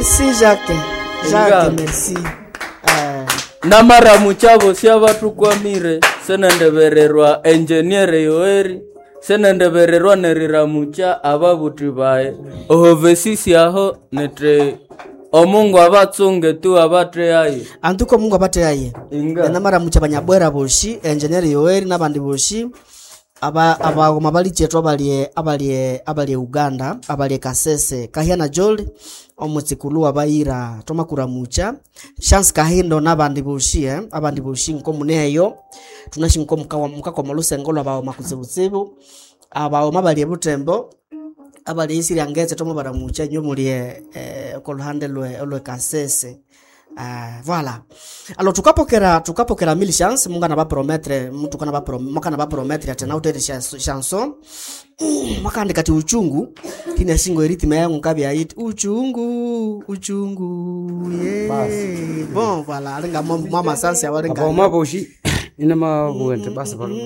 Merci Jacques. Jacques, merci. Na mara muchavo sia watu kwa mire senendebererwa engineer yoeri senendebererwa nerira mucha ababuti bae ohovesisi aho netre omungu abatsunge tu abatre aye antuko mungu abate aye na mara mucha banyabwera boshi engineer yoeri nabandi boshi aba mabali chetu abalie Uganda abalie Kasese kahiana Joel omutsikulu abaira tomakura mucha chance kahindo nabandi boshi abandi boshi nkomuneyo tunashinko mukako malusengolo aba makuzibuzibu aba mabalie Butembo abali isiri angeze tomabara mucha nyo mulie kolhande lwe Kasese. Voilà. Alors tukapokera 1000 chance munga na ba promettre mtu kana ba promettre atena utere chanson makande kati uchungu kina singo rhythm yangu kabi hit uchungu yeah. Bon voilà alenga mama sansi awalenga aba maboshi ina mabuente basi balo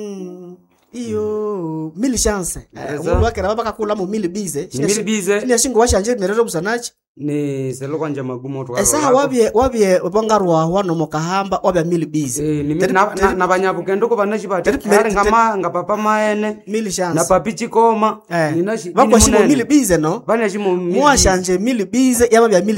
iyo 1000 chance umuntu wake na baka kula mu 1000 bize kina singo washanje nerero busanachi ni selo kwanja magumo to esa wabye bongarwa hwano mokahamba wabya 1000 bize na banyabugendo ko banachi batari ngama papa maene 1000 chance na papi chikoma ninashi bakwa shimo 1000 bize no banashi mu mwashanje 1000 bize yabya 1000